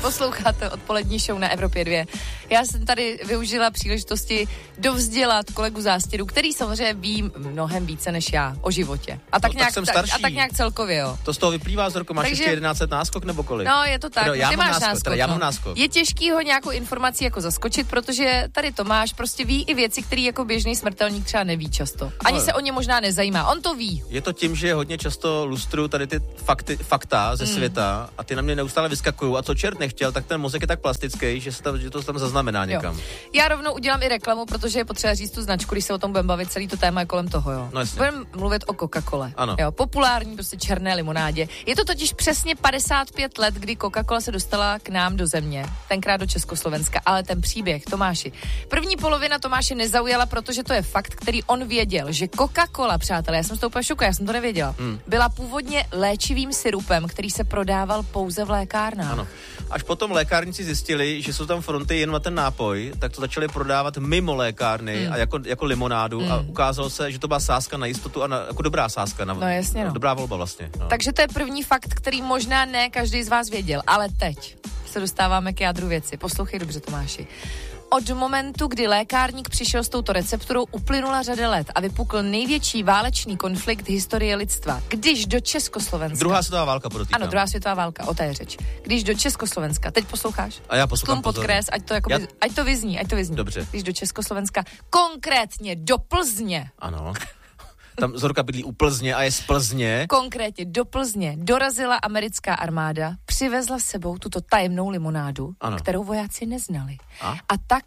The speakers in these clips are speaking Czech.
Posloucháte odpolední show na Evropě 2. Já jsem tady využila příležitosti dovzdělat kolegu Zástěru, který samozřejmě ví mnohem více než já o životě. A tak, tak nějak celkově, jo. To z toho vyplývá, Zorko, máš ještě 11 náskok nebo kolik? No, je to tak. Ty máš náskok. Já mám náskok. Je těžký ho nějakou informací jako zaskočit, protože tady Tomáš prostě ví i věci, které jako běžný smrtelník třeba neví často. Ani se o ně možná nezajímá. On to ví. Je to tím, že hodně často lustruju tady ty fakta ze světa a ty na mě neustále vyskakují a co čert nechtěl, tak ten mozek je tak plastický, že to tam zaznamená někam. Jo. Já rovnou udělám i reklamu, protože je potřeba říct tu značku, když se o tom budeme bavit, celý to téma je kolem toho, jo. No, budeme mluvit o Coca-Cole. Ano. Jo, populární prostě černé limonádě. Je to totiž přesně 55 let, kdy Coca-Cola se dostala k nám do země, tenkrát do Československa, ale ten příběh, Tomáši. První polovina Tomáše nezaujala, protože to je fakt, který on věděl, že Coca-Cola, přátelé, já jsem to úplně šokla, já jsem to nevěděla, byla původně léčivým syrupem, který se prodával pouze v lékárnách. Ano. Až potom lékárníci zjistili, že jsou tam fronty jen na ten nápoj, tak to začali prodávat mimo lékárny a jako limonádu a ukázalo se, že to byla sázka na jistotu a jako dobrá sázka. Dobrá volba vlastně. No. Takže to je první fakt, který možná ne každý z vás věděl, ale teď se dostáváme k jádru věci. Poslouchej dobře, Tomáši. Od momentu, kdy lékárník přišel s touto recepturou, uplynula řada let a vypukl největší válečný konflikt historie lidstva. Když do Československa... Druhá světová válka, podotýkám. Ano, druhá světová válka, o té je řeč. Když do Československa, teď posloucháš? A já poslouchám podkres, ať to vyzní. Dobře. Když do Československa, konkrétně do Plzně. Ano. Tam Zorka bydlí u Plzně a je z Plzně. Konkrétně do Plzně dorazila americká armáda, přivezla s sebou tuto tajemnou limonádu, kterou vojáci neznali. A tak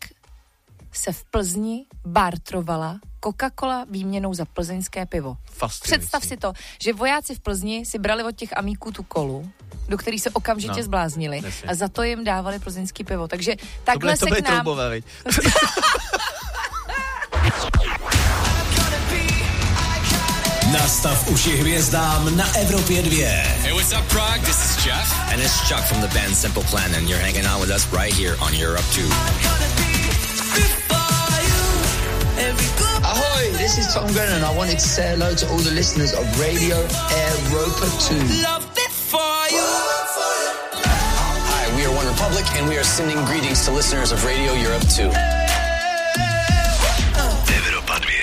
se v Plzni bartrovala Coca-Cola výměnou za plzeňské pivo. Představ si to, že vojáci v Plzni si brali od těch amíků tu kolu, do kterých se okamžitě zbláznili a za to jim dávali plzeňský pivo. Takže takhle to se k nám... Troubové, veď? Nastav uši hvězdám na Evropě 2. Hey, what's up, Prague? This is Jeff. And it's Chuck from the band Simple Plan, and you're hanging out with us right here on Europe 2. Ahoy, this is Tom Grennan. I wanted to say hello to all the listeners of Radio Europa 2. Hi, we are One Republic, and we are sending greetings to listeners of Radio Europe 2. Evropa 2.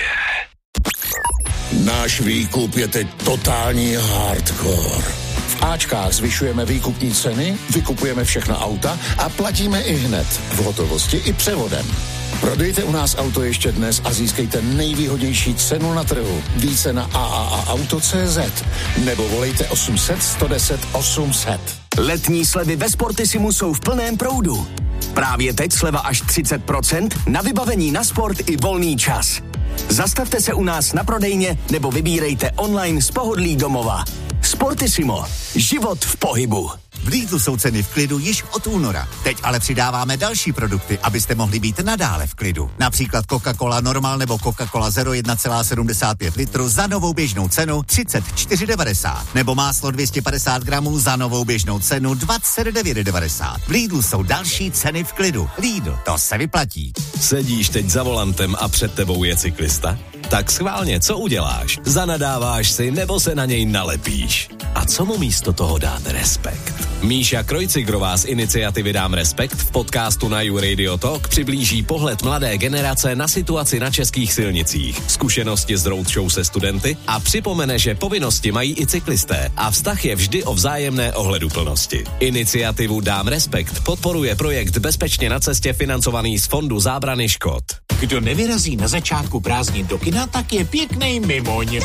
Náš výkup je teď totální hardcore. V Ačkách zvyšujeme výkupní ceny, vykupujeme všechna auta a platíme i hned, v hotovosti i převodem. Prodejte u nás auto ještě dnes a získejte nejvýhodnější cenu na trhu. Více na AAAauto.cz nebo volejte 800 110 800. Letní slevy ve Sportisimu jsou v plném proudu. Právě teď sleva až 30% na vybavení na sport i volný čas. Zastavte se u nás na prodejně nebo vybírejte online z pohodlí domova. Sportissimo. Život v pohybu. V Lidlu jsou ceny v klidu již od února. Teď ale přidáváme další produkty, abyste mohli být nadále v klidu. Například Coca-Cola Normal nebo Coca-Cola Zero 1,75 litru za novou běžnou cenu 34,90. Nebo máslo 250 gramů za novou běžnou cenu 29,90. V Lidlu jsou další ceny v klidu. Lidl, to se vyplatí. Sedíš teď za volantem a před tebou je cyklista? Tak schválně, co uděláš? Zanadáváš si nebo se na něj nalepíš? A co mu místo toho dát respekt? Míša Krojcigrová z iniciativy Dám respekt v podcastu na You Radio Talk přiblíží pohled mladé generace na situaci na českých silnicích, zkušenosti z roadshow se studenty a připomene, že povinnosti mají i cyklisté a vztah je vždy o vzájemné ohleduplnosti. Iniciativu Dám respekt podporuje projekt Bezpečně na cestě financovaný z Fondu zábrany škod. Kdo nevyrazí na začátku prázdnin do kina, tak je pěknej mimoň.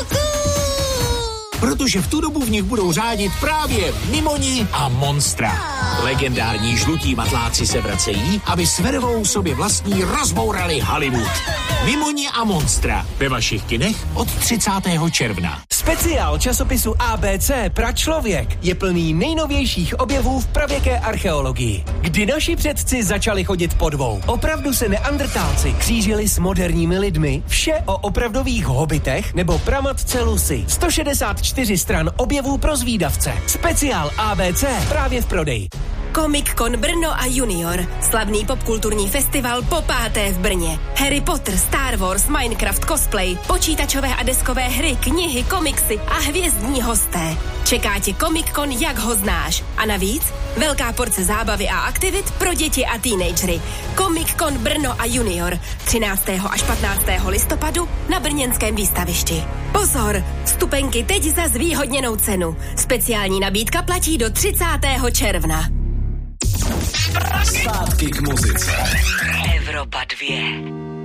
Protože v tu dobu v nich budou řádit právě Mimoni a Monstra. Legendární žlutí matláci se vracejí, aby s vervou sobě vlastní rozbourali Hollywood. Mimoni a Monstra ve vašich kinech od 30. června. Speciál časopisu ABC Pračlověk je plný nejnovějších objevů v pravěké archeologii. Kdy naši předci začali chodit po dvou. Opravdu se neandrtálci křížili s moderními lidmi. Vše o opravdových hobitech nebo pramatce Lucy. 164 stran objevů pro zvídavce. Speciál ABC právě v prodeji. Comic-Con Brno a Junior. Slavný popkulturní festival po 5. v Brně. Harry Potter, Star Wars, Minecraft, cosplay, počítačové a deskové hry, knihy, komiksy a hvězdní hosté. Čeká tě Comic-Con, jak ho znáš. A navíc velká porce zábavy a aktivit pro děti a teenagery. Comic-Con Brno a Junior 13. až 15. listopadu na brněnském výstavišti. Pozor, vstupenky teď za zvýhodněnou cenu. Speciální nabídka platí do 30. června. Zpátky k muzice. Evropa 2.